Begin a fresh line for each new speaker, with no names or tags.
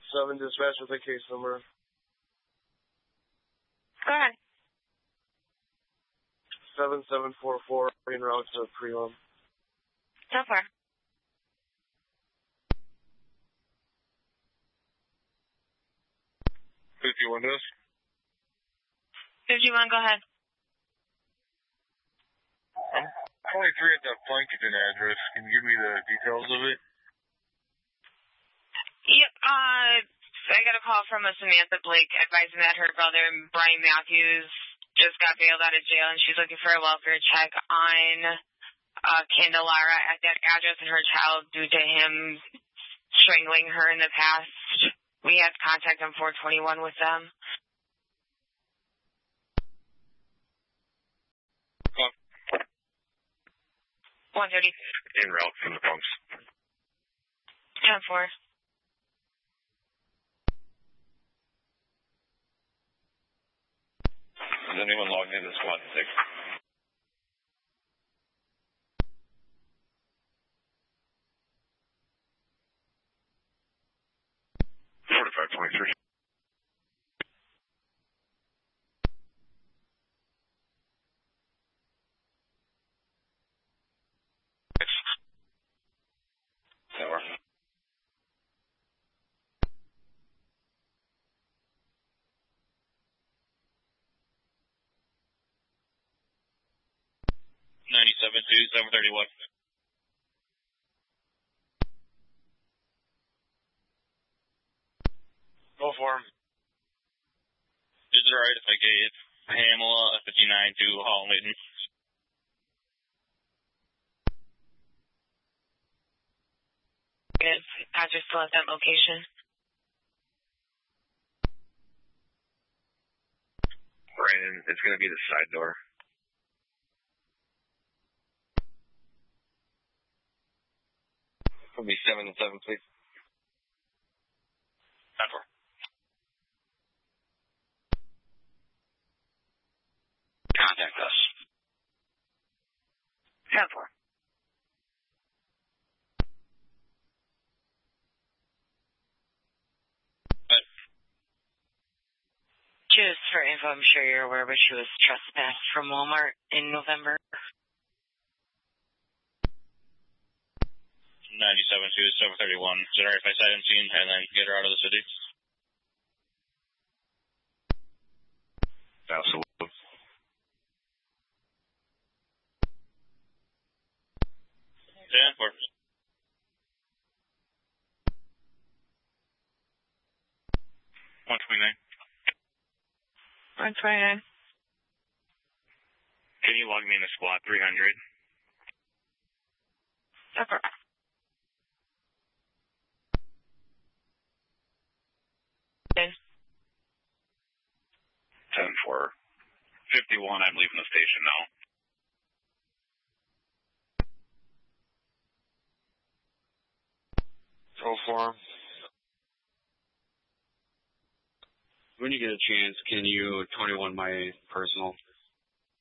7 dispatch with a case number.
Go ahead.
7744 en route to Prelum.
So far.
51 does.
51, go ahead.
I'm 23 at that Plankerton address. Can you give me the details of it?
Yep, I got a call from a Samantha Blake advising that her brother, Brian Matthews, just got bailed out of jail, and she's looking for a welfare check on Candelara at that address and her child due to him strangling her in the past. We had contact on 421 with them. 130.
En route from the Bronx.
10-4.
Is anyone logged into Squad 6? 4523. Tower. Go for him.
Is it alright if I gave Pamela a 59 to Hall Layton?
Is address still at that location?
Brandon, it's going to be the side door. It'll be 7 and 7, please.
10-4.
Contact us.
10-4. Just for info, I'm sure you're aware, but she was trespassed from Walmart in November.
97-731. Is it alright if I sight unseen and then get her out of the city?
Absolutely.
Yeah, 4. 129.
129.
Can you log me in the squad 300?
Okay. Okay.
10-4. 51, I'm leaving the station now. Go for him.
When you get a chance, can you 21 my personal